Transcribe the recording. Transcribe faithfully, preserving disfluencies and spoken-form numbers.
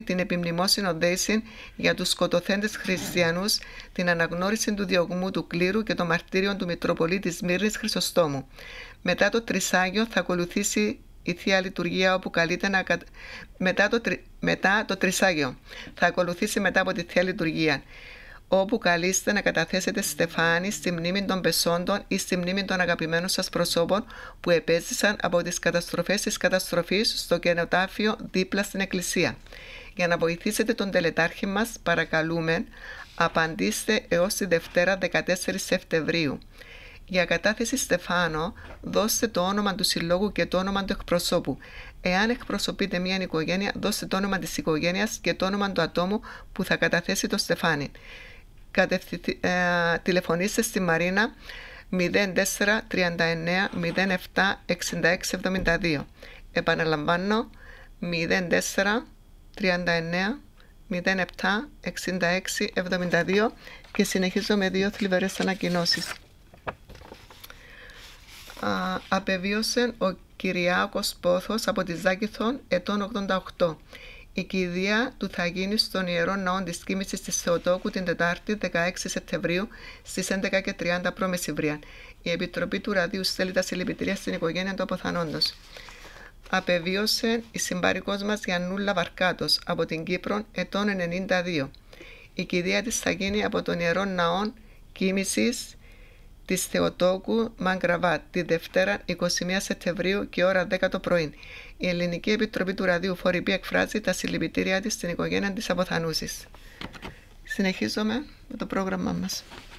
την επιμνημόσυνο δέηση για τους σκοτωθέντες χριστιανούς, την αναγνώριση του διωγμού του κλήρου και το μαρτύριο του Μητροπολίτη Σμύρνης Χρυσοστόμου. Μετά το Τρισάγιο θα ακολουθήσει η Θεία Λειτουργία, όπου καλείται να κατα... μετά, το... μετά το Τρισάγιο θα ακολουθήσει μετά από τη Θεία Λειτουργία, όπου καλείστε να καταθέσετε στεφάνι στη μνήμη των πεσόντων ή στη μνήμη των αγαπημένων σας προσώπων που επέζησαν από τις καταστροφές της καταστροφής στο κενοτάφιο δίπλα στην Εκκλησία. Για να βοηθήσετε τον τελετάρχη μας, παρακαλούμε, απαντήστε έως τη Δευτέρα δεκατέσσερις Σεπτεμβρίου. Για κατάθεση στεφάνο, δώστε το όνομα του συλλόγου και το όνομα του εκπροσώπου. Εάν εκπροσωπείτε μια οικογένεια, δώστε το όνομα της οικογένειας και το όνομα του ατόμου που θα καταθέσει το στεφάνι. Κατευθυ... Ε, τηλεφωνήστε στη Μαρίνα μηδέν τέσσερα τριάντα εννέα μηδέν επτά εξήντα έξι εβδομήντα δύο. Επαναλαμβάνω, μηδέν τέσσερα τριάντα εννέα μηδέν επτά εξήντα έξι εβδομήντα δύο, και συνεχίζω με δύο θλιβερές ανακοινώσεις. Α, απεβίωσε ο Κυριάκος Πόθος από τη Ζάκηθον, ετών ογδόντα οκτώ. Η κηδεία του θα γίνει στον Ιερό Ναό της Κοίμησης της Θεοτόκου την Τετάρτη δεκαέξι Σεπτεμβρίου στις έντεκα και τριάντα π.μ. Η Επιτροπή του Ραδίου στέλνει τα συλληπιτήρια στην οικογένεια του αποθανόντος. Απεβίωσε η συμπάρικος μας Γιαννούλα Βαρκάτος από την Κύπρο, ετών ενενήντα δύο. Η κηδεία της θα γίνει από τον Ιερό Ναό Κοίμησης της Θεοτόκου Μαγκραβάτ τη Δευτέρα εικοστή πρώτη Σεπτεμβρίου και ώρα δέκα το πρωί. Η Ελληνική Επιτροπή του Ραδιού Φορυπή εκφράζει τα συλληπιτήριά της στην οικογένεια της αποθανούσης. Συνεχίζουμε με το πρόγραμμά μας.